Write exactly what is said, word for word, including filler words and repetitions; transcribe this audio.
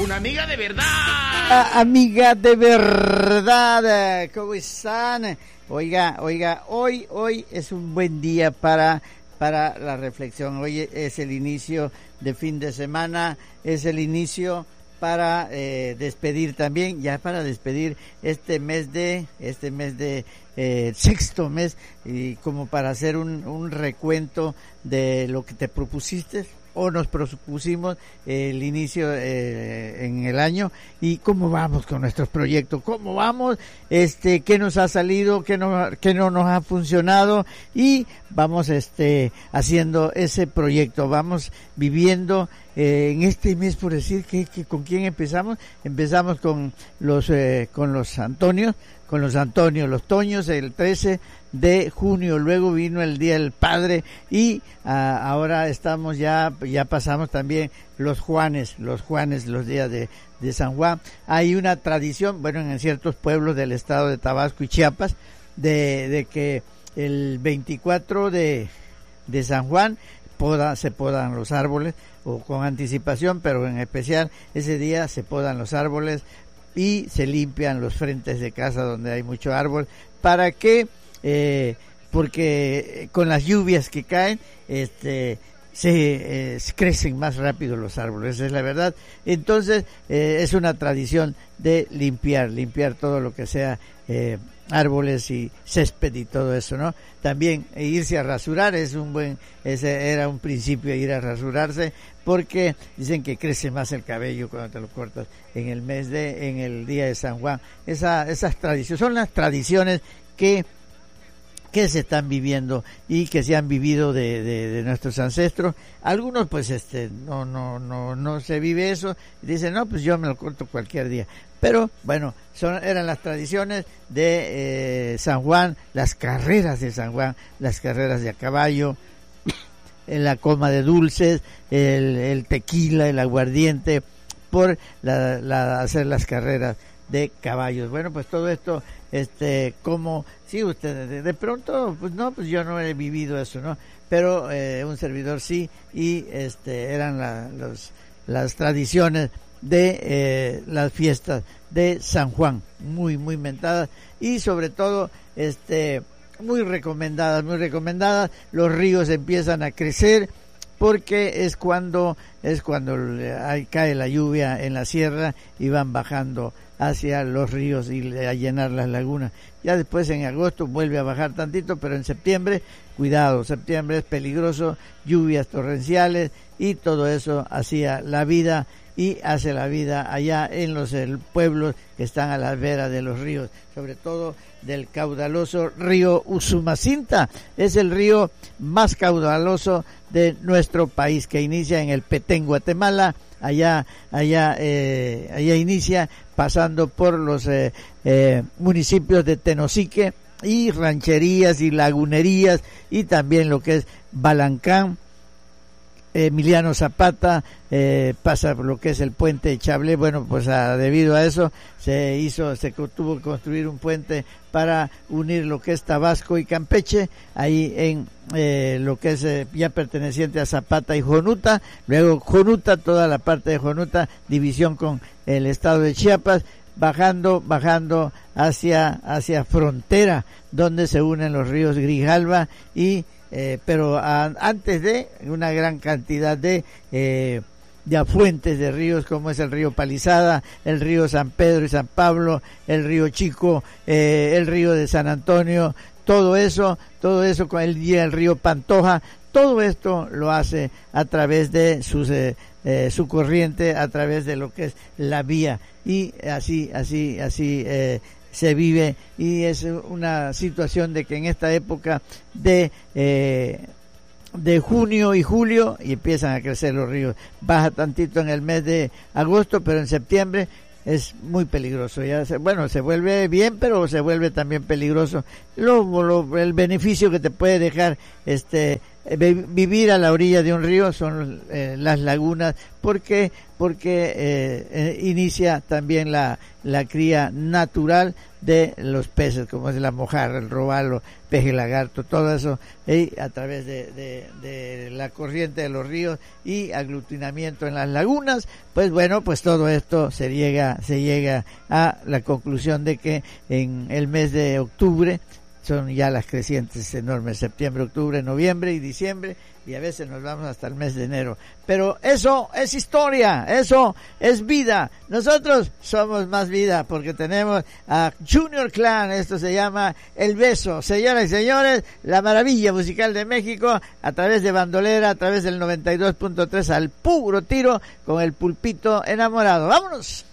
Una amiga de verdad. Ah, amiga de verdad, ¿cómo están? Oiga, oiga, hoy, hoy es un buen día para, para la reflexión. Hoy es el inicio de fin de semana, es el inicio para eh, despedir también, ya para despedir este mes de, este mes de eh, sexto mes, y como para hacer un, un recuento de lo que te propusiste o nos propusimos eh, el inicio eh, en el año, y cómo vamos con nuestros proyectos, cómo vamos, este, qué nos ha salido, qué no, qué no nos ha funcionado, y vamos este haciendo ese proyecto, vamos viviendo eh, en este mes, por decir que, que con quién empezamos, empezamos con los eh, con los Antonios, con los Antonios, los Toños, el trece de junio, luego vino el Día del Padre, y ah, ahora estamos ya, ya pasamos también los Juanes, los Juanes, los días de, de San Juan. Hay una tradición, bueno, en ciertos pueblos del estado de Tabasco y Chiapas, de, de que el veinticuatro de, de San Juan poda, se podan los árboles, o con anticipación, pero en especial ese día se podan los árboles y se limpian los frentes de casa donde hay mucho árbol, para que Eh, porque con las lluvias que caen este se eh, crecen más rápido los árboles, esa es la verdad. Entonces eh, es una tradición de limpiar, limpiar todo lo que sea eh, árboles y césped y todo eso, ¿no? También eh, irse a rasurar es un buen, ese era un principio, ir a rasurarse, porque dicen que crece más el cabello cuando te lo cortas en el mes de, en el día de San Juan. Esa, esas tradiciones, son las tradiciones que que se están viviendo y que se han vivido de, de, de nuestros ancestros. Algunos pues este no no no no se vive eso, dicen no, pues yo me lo corto cualquier día. Pero bueno, son eran las tradiciones de eh, San Juan, las carreras de San Juan, las carreras de a caballo, en la coma de dulces, el, el tequila, el aguardiente, por la, la hacer las carreras de caballos. Bueno, pues todo esto, este, como, sí, ustedes, de, de pronto, pues no, pues yo no he vivido eso, ¿no? Pero eh, un servidor sí, y este, eran la, los, las tradiciones de eh, las fiestas de San Juan, muy, muy mentadas, y sobre todo, este, muy recomendadas, muy recomendadas. Los ríos empiezan a crecer, porque es cuando, es cuando hay, cae la lluvia en la sierra y van bajando hacia los ríos y a llenar las lagunas. Ya después en agosto vuelve a bajar tantito, pero en septiembre, cuidado, septiembre es peligroso, lluvias torrenciales, y todo eso hacía la vida, y hace la vida allá en los el, pueblos que están a la vera de los ríos, sobre todo del caudaloso río Usumacinta. Es el río más caudaloso de nuestro país, que inicia en el Petén, Guatemala, allá allá eh, allá inicia, pasando por los eh, eh, municipios de Tenosique y rancherías y lagunerías, y también lo que es Balancán, Emiliano Zapata, eh, pasa por lo que es el puente de Chablé. Bueno, pues a, debido a eso se hizo, se tuvo que construir un puente para unir lo que es Tabasco y Campeche, ahí en eh, lo que es eh, ya perteneciente a Zapata y Jonuta. Luego Jonuta, toda la parte de Jonuta, división con el estado de Chiapas, bajando, bajando hacia, hacia frontera, donde se unen los ríos Grijalva y Eh, pero a, antes de una gran cantidad de eh, de afluentes de ríos, como es el río Palizada, el río San Pedro y San Pablo, el río Chico, eh, el río de San Antonio, todo eso, todo eso con el día el río Pantoja, todo esto lo hace a través de sus, eh, eh, su corriente, a través de lo que es la vía, y así, así, así eh, se vive, y es una situación de que en esta época de eh, de junio y julio y empiezan a crecer los ríos, baja tantito en el mes de agosto, pero en septiembre es muy peligroso. Ya se, bueno, se vuelve bien, pero se vuelve también peligroso. Lo, lo, el beneficio que te puede dejar este vivir a la orilla de un río son eh, las lagunas, porque porque eh, eh, inicia también la, la cría natural de los peces, como es la mojarra, el robalo, peje lagarto, todo eso, y a través de, de, de la corriente de los ríos y aglutinamiento en las lagunas, pues bueno, pues todo esto se llega, se llega a la conclusión de que en el mes de octubre son ya las crecientes enormes, septiembre, octubre, noviembre y diciembre, y a veces nos vamos hasta el mes de enero. Pero eso es historia, eso es vida. Nosotros somos más vida porque tenemos a Junior Clan, esto se llama El Beso. Señoras y señores, la maravilla musical de México a través de Bandolera, a través del noventa y dos punto tres al puro tiro con el Pulpito enamorado. ¡Vámonos!